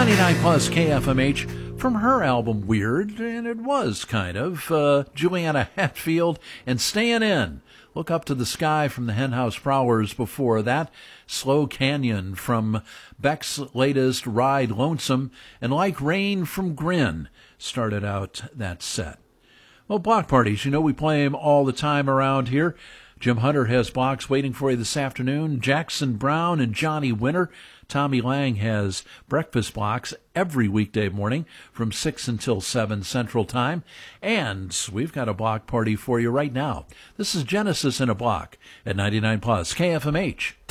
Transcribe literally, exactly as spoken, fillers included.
ninety-nine plus K F M H from her album Weird, and it was kind of, uh, Juliana Hatfield and Staying In. Look Up to the Sky from the Henhouse Prowlers before that. Slow Canyon from Beck's latest Ride Lonesome, and Like Rain from Grin started out that set. Well, block parties, you know we play them all the time around here. Jim Hunter has blocks waiting for you this afternoon. Jackson Brown and Johnny Winter. Tommy Lang has breakfast blocks every weekday morning from six until seven Central Time. And we've got a block party for you right now. This is Genesis in a Block at ninety-nine plus K F M H.